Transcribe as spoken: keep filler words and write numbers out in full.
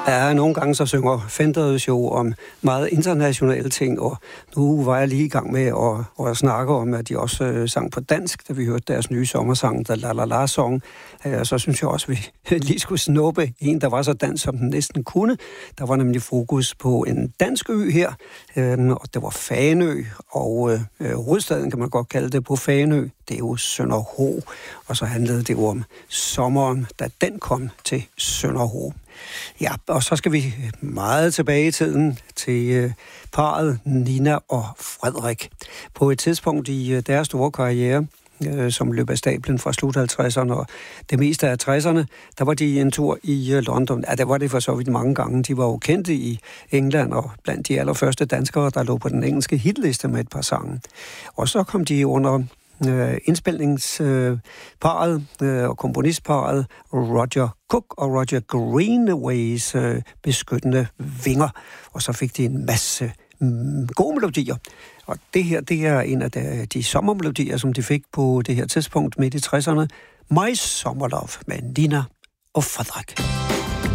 Ja, nogle gange så synger Fenders jo om meget internationale ting, og nu var jeg lige i gang med at, at snakke om, at de også øh, sang på dansk, da vi hørte deres nye sommersang, der La La La Song. Øh, så synes jeg også, at vi lige skulle snuppe en, der var så dansk, som den næsten kunne. Der var nemlig fokus på en dansk ø her, øh, og det var Fanø, og øh, hovedstaden kan man godt kalde det på Fanø. Det er jo Sønderho, og så handlede det jo om sommeren, da den kom til Sønderho. Ja, og så skal vi meget tilbage i tiden til øh, parret Nina og Frederik. På et tidspunkt i øh, deres store karriere, øh, som løb af stablen fra slut halvtredserne og det meste af tresserne, der var de en tur i øh, London. Ja, der var det for så vidt mange gange. De var jo kendte i England og blandt de allerførste danskere, der lå på den engelske hitliste med et par sange. Og så kom de under Uh, indspilningsparret uh, uh, og komponistparret Roger Cook og Roger Greenaways uh, beskyttende vinger, og så fik de en masse um, gode melodier. Og det her, det er en af de, de sommermelodier, som de fik på det her tidspunkt midt i tresserne. My Summer Love med Nina og Frederik.